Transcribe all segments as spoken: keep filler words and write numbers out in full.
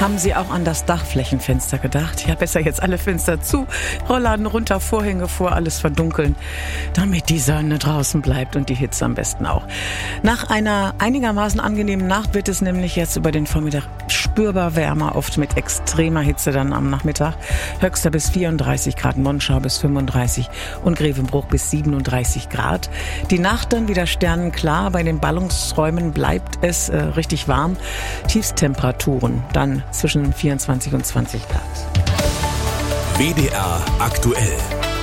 Haben Sie auch an das Dachflächenfenster gedacht? Ja, besser jetzt alle Fenster zu, Rollladen runter, Vorhänge vor, alles verdunkeln, damit die Sonne draußen bleibt und die Hitze am besten auch. Nach einer einigermaßen angenehmen Nacht wird es nämlich jetzt über den Vormittag spürbar wärmer, oft mit extremer Hitze dann am Nachmittag. Höchster bis vierunddreißig Grad, Monschau bis fünfunddreißig und Grevenbruch bis siebenunddreißig Grad. Die Nacht dann wieder sternenklar, bei den Ballungsräumen bleibt es äh, richtig warm. Tiefstemperaturen dann zwischen vierundzwanzig und zwanzig Grad. W D R aktuell.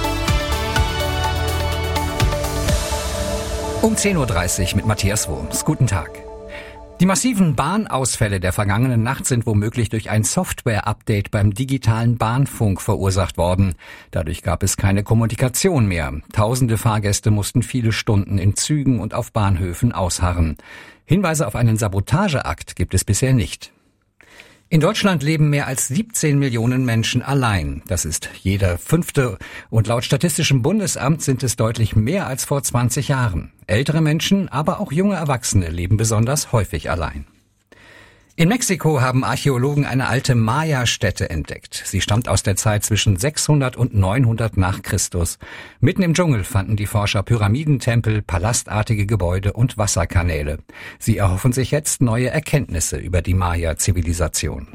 Um zehn Uhr dreißig mit Matthias Wurms. Guten Tag. Die massiven Bahnausfälle der vergangenen Nacht sind womöglich durch ein Software-Update beim digitalen Bahnfunk verursacht worden. Dadurch gab es keine Kommunikation mehr. Tausende Fahrgäste mussten viele Stunden in Zügen und auf Bahnhöfen ausharren. Hinweise auf einen Sabotageakt gibt es bisher nicht. In Deutschland leben mehr als siebzehn Millionen Menschen allein. Das ist jeder fünfte und laut Statistischem Bundesamt sind es deutlich mehr als vor zwanzig Jahren. Ältere Menschen, aber auch junge Erwachsene leben besonders häufig allein. In Mexiko haben Archäologen eine alte Maya-Stätte entdeckt. Sie stammt aus der Zeit zwischen sechshundert und neunhundert nach Christus. Mitten im Dschungel fanden die Forscher Pyramidentempel, palastartige Gebäude und Wasserkanäle. Sie erhoffen sich jetzt neue Erkenntnisse über die Maya-Zivilisation.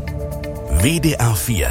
W D R vier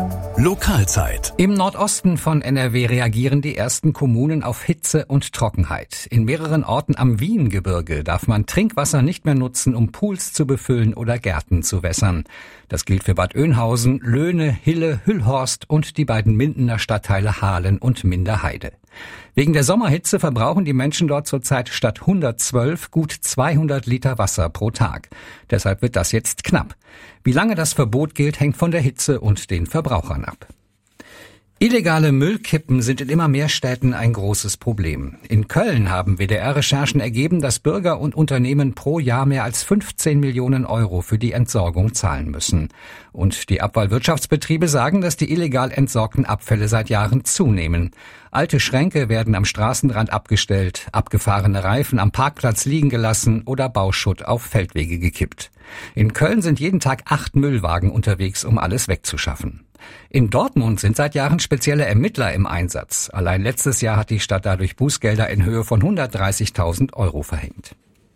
Lokalzeit. Im Nordosten von N R W reagieren die ersten Kommunen auf Hitze und Trockenheit. In mehreren Orten am Wiengebirge darf man Trinkwasser nicht mehr nutzen, um Pools zu befüllen oder Gärten zu wässern. Das gilt für Bad Oeynhausen, Löhne, Hille, Hüllhorst und die beiden Mindener Stadtteile Hahlen und Minderheide. Wegen der Sommerhitze verbrauchen die Menschen dort zurzeit statt hundertzwölf gut zweihundert Liter Wasser pro Tag. Deshalb wird das jetzt knapp. Wie lange das Verbot gilt, hängt von der Hitze und den Verbrauchern ab. Illegale Müllkippen sind in immer mehr Städten ein großes Problem. In Köln haben W D R-Recherchen ergeben, dass Bürger und Unternehmen pro Jahr mehr als fünfzehn Millionen Euro für die Entsorgung zahlen müssen. Und die Abfallwirtschaftsbetriebe sagen, dass die illegal entsorgten Abfälle seit Jahren zunehmen. Alte Schränke werden am Straßenrand abgestellt, abgefahrene Reifen am Parkplatz liegen gelassen oder Bauschutt auf Feldwege gekippt. In Köln sind jeden Tag acht Müllwagen unterwegs, um alles wegzuschaffen. In Dortmund sind seit Jahren spezielle Ermittler im Einsatz. Allein letztes Jahr hat die Stadt dadurch Bußgelder in Höhe von hundertdreißigtausend Euro verhängt.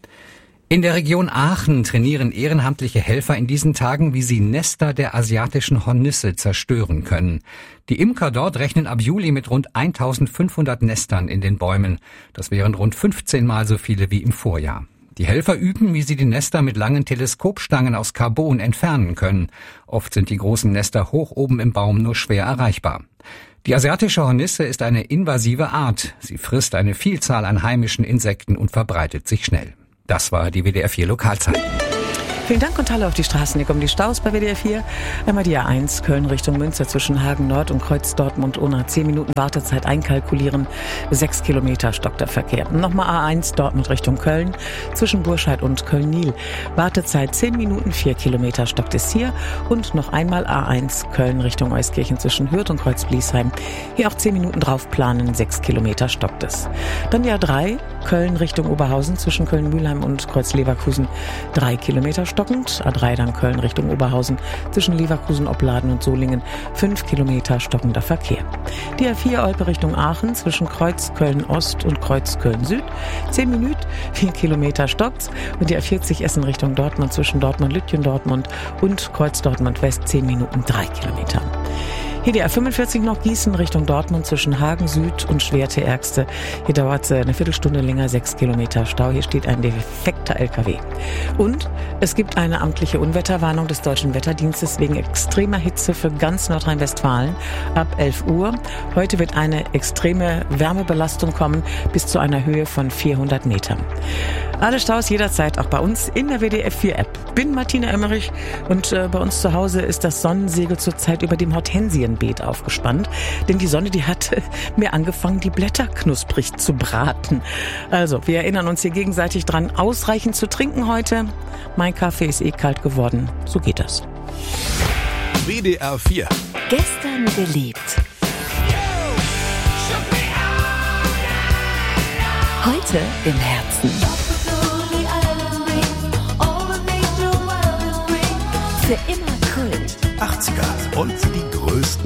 In der Region Aachen trainieren ehrenamtliche Helfer in diesen Tagen, wie sie Nester der asiatischen Hornisse zerstören können. Die Imker dort rechnen ab Juli mit rund eintausendfünfhundert Nestern in den Bäumen. Das wären rund fünfzehn Mal so viele wie im Vorjahr. Die Helfer üben, wie sie die Nester mit langen Teleskopstangen aus Carbon entfernen können. Oft sind die großen Nester hoch oben im Baum nur schwer erreichbar. Die asiatische Hornisse ist eine invasive Art. Sie frisst eine Vielzahl an heimischen Insekten und verbreitet sich schnell. Das war die W D R vier Lokalzeit. Vielen Dank und Hallo auf die Straßen. Hier kommen die Staus bei W D R vier. Einmal die A eins, Köln Richtung Münster zwischen Hagen Nord und Kreuz Dortmund ohne zehn Minuten Wartezeit einkalkulieren. sechs Kilometer stockt der Verkehr. Nochmal A eins, Dortmund Richtung Köln zwischen Burscheid und Köln-Nil. Wartezeit zehn Minuten, vier Kilometer stockt es hier. Und noch einmal A eins, Köln Richtung Euskirchen zwischen Hürth und Kreuz-Bliesheim. Hier auch zehn Minuten drauf planen, sechs Kilometer stockt es. Dann die A drei, Köln Richtung Oberhausen zwischen Köln-Mühlheim und Kreuz-Leverkusen. drei Kilometer stockend. A drei dann Köln Richtung Oberhausen zwischen Leverkusen, Opladen und Solingen. fünf Kilometer stockender Verkehr. Die A vier Olpe Richtung Aachen zwischen Kreuz Köln-Ost und Kreuz Köln-Süd. zehn Minuten, vier Kilometer stockt's. Und die A vierzig Essen Richtung Dortmund zwischen Dortmund-Lütjen-Dortmund und Kreuz Dortmund-West. zehn Minuten, drei Kilometer. Hier die A fünfundvierzig noch Gießen Richtung Dortmund zwischen Hagen Süd und Schwerte-Ärgste. Hier dauert es eine Viertelstunde länger, sechs Kilometer Stau. Hier steht ein defekter L K W. Und es gibt eine amtliche Unwetterwarnung des Deutschen Wetterdienstes wegen extremer Hitze für ganz Nordrhein-Westfalen ab elf Uhr. Heute wird eine extreme Wärmebelastung kommen bis zu einer Höhe von vierhundert Metern. Alle Staus jederzeit auch bei uns in der W D R vier App. Bin Martina Emmerich und äh, bei uns zu Hause ist das Sonnensegel zurzeit über dem Hortensienbeet aufgespannt. Denn die Sonne, die hat äh, mir angefangen, die Blätter knusprig zu braten. Also, wir erinnern uns hier gegenseitig dran, ausreichend zu trinken heute. Mein Kaffee ist eh kalt geworden. So geht das. W D R vier. Gestern geliebt. Heute im Herzen. Für immer achtziger und die größten